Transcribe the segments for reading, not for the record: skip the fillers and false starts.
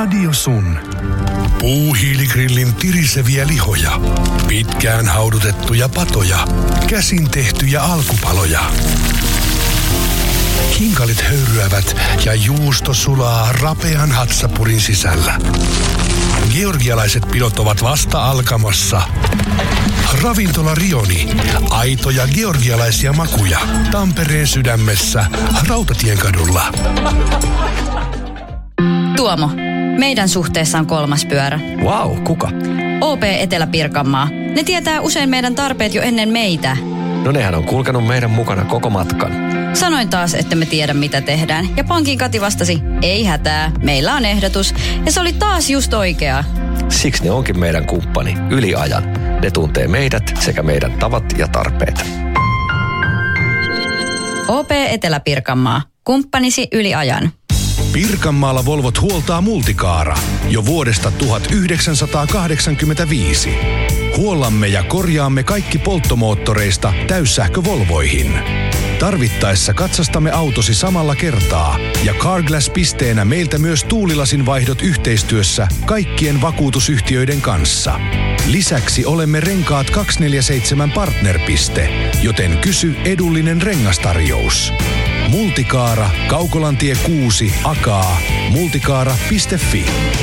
Radio Sun. Puuhiiligrillin tiriseviä lihoja, pitkään haudutettuja patoja, käsin tehtyjä alkupaloja. Kinkalit höyryävät ja juusto sulaa rapean hatsapurin sisällä. Georgialaiset pidot ovat vasta alkamassa. Ravintola Rioni. Aitoja georgialaisia makuja. Tampereen sydämessä, Rautatienkadulla. Tuomo, meidän suhteessa on 3. pyörä. Vau, kuka? OP Etelä-Pirkanmaa. Ne tietää usein meidän tarpeet jo ennen meitä. No nehän on kulkenut meidän mukana koko matkan. Sanoin taas, että me tiedä mitä tehdään. Ja pankin Kati vastasi, ei hätää, meillä on ehdotus. Ja se oli taas just oikea. Siksi ne onkin meidän kumppani yli ajan. Ne tuntee meidät sekä meidän tavat ja tarpeet. OP Etelä-Pirkanmaa. Kumppanisi yli ajan. Pirkanmaalla Volvot huoltaa Multicaara jo vuodesta 1985. Huollamme ja korjaamme kaikki polttomoottoreista täyssähkövolvoihin. Tarvittaessa katsastamme autosi samalla kertaa ja Carglass-pisteenä meiltä myös tuulilasin vaihdot yhteistyössä kaikkien vakuutusyhtiöiden kanssa. Lisäksi olemme Renkaat 247 partnerpiste, joten kysy edullinen rengastarjous. Multicaara, Kaukolantie 6, Akaa, multicaara.fi.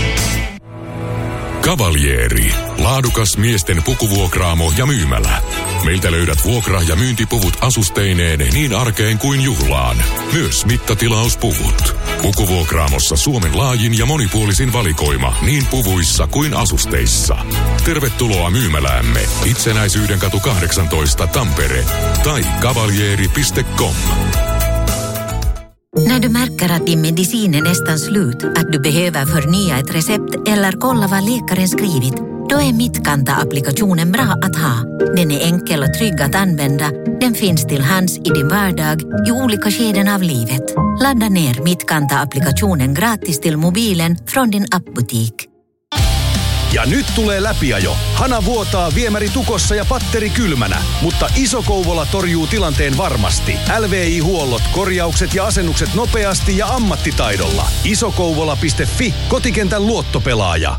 Cavalieri. Laadukas miesten pukuvuokraamo ja myymälä. Meiltä löydät vuokra- ja myyntipuvut asusteineen niin arkeen kuin juhlaan. Myös mittatilauspuvut. Pukuvuokraamossa Suomen laajin ja monipuolisin valikoima niin puvuissa kuin asusteissa. Tervetuloa myymäläämme Itsenäisyyden katu 18 Tampere tai cavalieri.com. När du märker att din medicin är nästan slut, att du behöver förnya ett recept eller kolla vad läkaren skrivit, då är Mittkanta-applikationen bra att ha. Den är enkel och trygg att använda. Den finns till hands i din vardag i olika skeden av livet. Ladda ner Mittkanta-applikationen gratis till mobilen från din appbutik. Ja nyt tulee läpiajo. Hana vuotaa, viemäri tukossa ja patteri kylmänä. Mutta Iso-Kouvola torjuu tilanteen varmasti. LVI-huollot, korjaukset ja asennukset nopeasti ja ammattitaidolla. Isokouvola.fi, kotikentän luottopelaaja.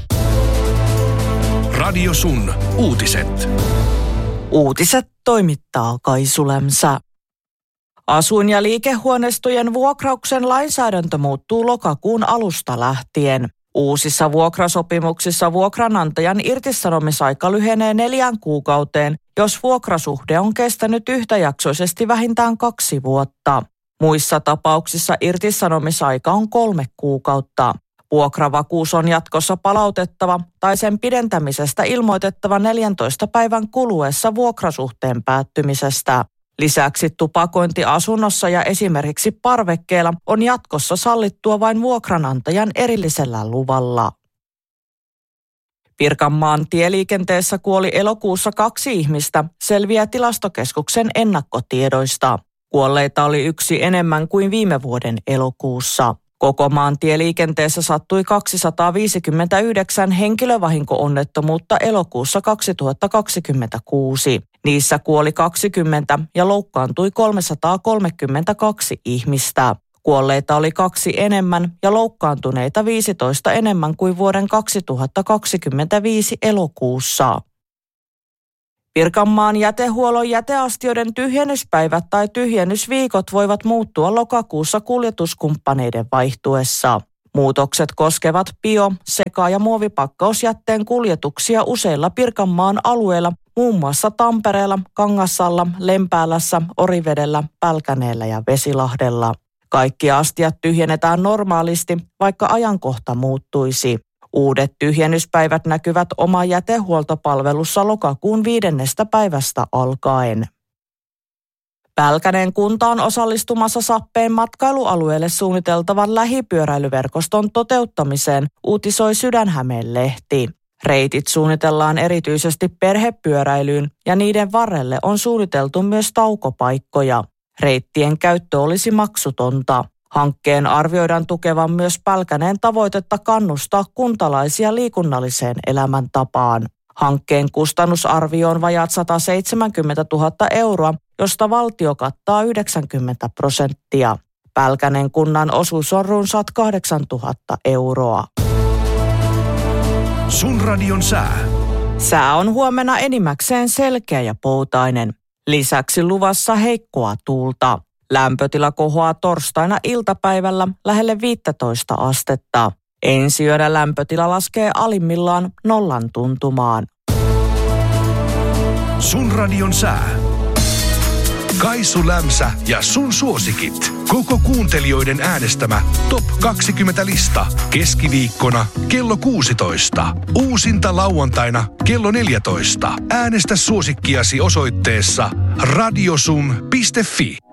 Radio Sun. Uutiset. Uutiset toimittaa Kaisu Lämsä. Asuin- ja liikehuoneistojen vuokrauksen lainsäädäntö muuttuu lokakuun alusta lähtien. Uusissa vuokrasopimuksissa vuokranantajan irtisanomisaika lyhenee 4 kuukauteen, jos vuokrasuhde on kestänyt yhtäjaksoisesti vähintään 2 vuotta. Muissa tapauksissa irtisanomisaika on 3 kuukautta. Vuokravakuus on jatkossa palautettava tai sen pidentämisestä ilmoitettava 14 päivän kuluessa vuokrasuhteen päättymisestä. Lisäksi tupakointi asunnossa ja esimerkiksi parvekkeella on jatkossa sallittua vain vuokranantajan erillisellä luvalla. Pirkanmaan tieliikenteessä kuoli elokuussa 2 ihmistä, selviää Tilastokeskuksen ennakkotiedoista. Kuolleita oli 1 enemmän kuin viime vuoden elokuussa. Koko maan tieliikenteessä sattui 259 henkilövahinko-onnettomuutta elokuussa 2026. Niissä kuoli 20 ja loukkaantui 332 ihmistä. Kuolleita oli 2 enemmän ja loukkaantuneita 15 enemmän kuin vuoden 2025 elokuussa. Pirkanmaan jätehuollon jäteastioiden tyhjennyspäivät tai tyhjennysviikot voivat muuttua lokakuussa kuljetuskumppaneiden vaihtuessa. Muutokset koskevat bio-, seka- ja muovipakkausjätteen kuljetuksia useilla Pirkanmaan alueilla, muun muassa Tampereella, Kangassalla, Lempäälässä, Orivedellä, Pälkäneellä ja Vesilahdella. Kaikki astiat tyhjennetään normaalisti, vaikka ajankohta muuttuisi. Uudet tyhjennyspäivät näkyvät oma jätehuoltopalvelussa lokakuun 5. päivästä alkaen. Pälkäneen kunta on osallistumassa Sappeen matkailualueelle suunniteltavan lähipyöräilyverkoston toteuttamiseen, uutisoi Sydänhämeen-lehti. Reitit suunnitellaan erityisesti perhepyöräilyyn ja niiden varrelle on suunniteltu myös taukopaikkoja. Reittien käyttö olisi maksutonta. Hankkeen arvioidaan tukevan myös Pälkäneen tavoitetta kannustaa kuntalaisia liikunnalliseen elämäntapaan. Hankkeen kustannusarvio on vajaat 170 000 euroa, josta valtio kattaa 90%. Pälkäneen kunnan osuus on runsaat 8 000 euroa. Sun radion sää. Sää on huomenna enimmäkseen selkeä ja poutainen. Lisäksi luvassa heikkoa tuulta. Lämpötila kohoaa torstaina iltapäivällä lähelle 15 astetta. Ensi yönä lämpötila laskee alimmillaan 0 tuntumaan. Sun radion sää. Kaisu Lämsä ja sun suosikit. Koko kuuntelijoiden äänestämä Top 20 lista. Keskiviikkona kello 16. Uusinta lauantaina kello 14. Äänestä suosikkiasi osoitteessa radiosun.fi.